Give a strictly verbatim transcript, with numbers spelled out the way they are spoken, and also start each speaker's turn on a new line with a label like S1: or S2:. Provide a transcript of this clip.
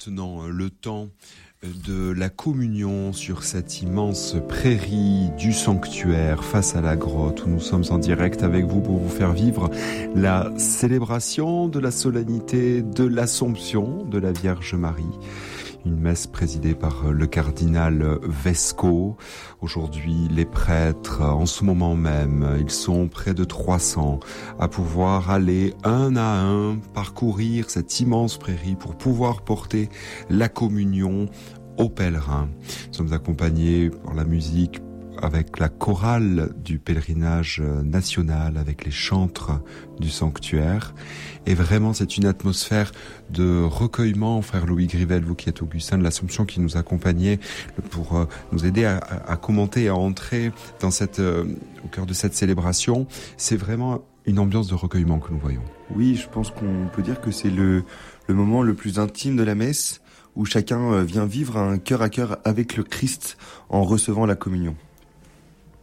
S1: maintenant le temps de la communion sur cette immense prairie du sanctuaire face à la grotte où nous sommes en direct avec vous pour vous faire vivre la célébration de la solennité de l'Assomption de la Vierge Marie. Une messe présidée par le cardinal Vesco. Aujourd'hui, les prêtres, en ce moment même, ils sont près de trois cents à pouvoir aller un à un parcourir cette immense prairie pour pouvoir porter la communion aux pèlerins. Nous sommes accompagnés par la musique avec la chorale du pèlerinage national, avec les chantres du sanctuaire. Et vraiment, c'est une atmosphère de recueillement. Frère Louis Grivel, vous qui êtes Augustin de l'Assomption, qui nous accompagnait pour nous aider à, à commenter, à entrer dans cette, au cœur de cette célébration. C'est vraiment une ambiance de recueillement que nous voyons.
S2: Oui, je pense qu'on peut dire que c'est le, le moment le plus intime de la messe, où chacun vient vivre un cœur à cœur avec le Christ en recevant la communion.